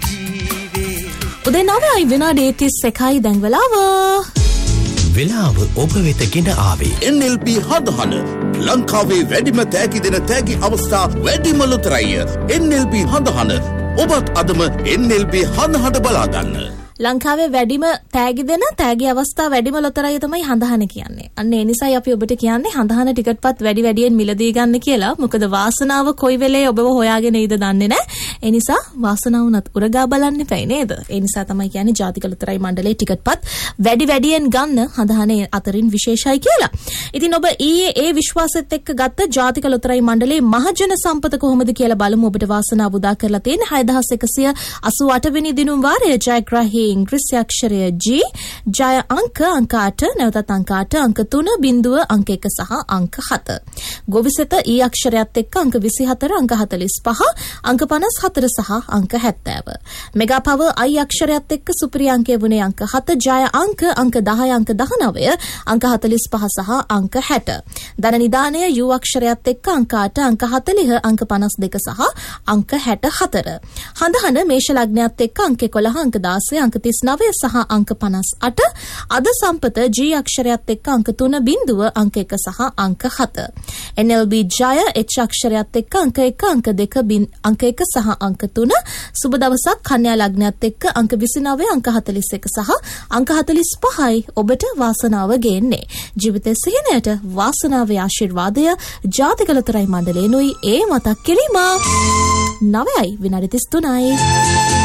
උදේ 9යි විනාඩි 31යි දැන් වෙලාව ඔබ වෙත ගෙන ආවේ NLP හඳහන ලංකාවේ වැඩිම තෑගි දෙන තෑගි අවස්ථා වැඩිම ලොතරැය NLP හඳහන ඔබත් අදම NLP හඳහට බලා ගන්න. ලංකාවේ වැඩිම තෑගි දෙන තෑගි අවස්ථා වැඩිම ලොතරැය තමයි හඳහන කියන්නේ. අන්න ඒ නිසායි අපි ඔබට කියන්නේ හඳහන ටිකට්පත් වැඩි වැඩියෙන් මිලදී ගන්න කියලා. මොකද වාසනාව කොයි වෙලේ ඔබව හොයාගෙන ඉද දන්නේ නැහැ. ඒ නිසා වාසනාව උනත් උරගා බලන්න එපයි නේද? ඒ නිසා තමයි කියන්නේ ජාතික ලොතරැයි මණ්ඩලයේ ටිකට්පත් වැඩි වැඩියෙන් ගන්න හඳහනේ අතරින් විශේෂයි කියලා. ඉතින් ඔබ ඊයේ ඒ විශ්වාසෙත් එක්ක ගත්ත ජාතික ලොතරැයි මණ්ඩලයේ මහජන සම්පත කොහොමද කියලා බලමු. ඔබට වාසනාව උදා කරලා තියෙන 6188 වෙනි දිනුම් වාරයේ ජයග්‍රාහී ඉංග්‍රීසි අක්ෂරය G ජය අංක 8 නැවතත් අංක 8 අංක 3 බිංදුව අංක 1 සහ අංක 7 ගොවිසෙත E අක්ෂරයත් එක්ක අංක 24 අංක 45 අංක 54 සහ අංක 70 මෙගා පවර් I අක්ෂරයත් එක්ක සුපිරි අංකය වුණේ අංක 7 ජය අංක 10 අංක 19 අංක 45 සහ අංක 60 ධන නිදානය U අක්ෂරයත් එක්ක අංක 8 අංක 40 අංක 52 සහ අංක 64 හඳහන මේෂ ලග්නයත් එක්ක අංක 11 අංක 16 අංක 39 සහ අංක 58 අද සම්පත G අක්ෂරයත් එක්ක අංක 3 බිංදුව අංක 1 සහ අංක 7 NLB ජය H අක්ෂරයත් එක්ක අංක 1 අංක 2 අංක 1 සහ අංක 3 සුබ දවසක් කන්‍යා ලග්නයත් එක්ක අංක 29 අංක 41 සහ අංක 45යි ඔබට වාසනාව ගේන්නේ ජීවිතයේ සිහිනයට වාසනාවේ ආශිර්වාදය ජාතික ලොතරැයි මණ්ඩලයෙන්ුයි ඒ මතක් කිරීම 9යි විනාඩි 33යි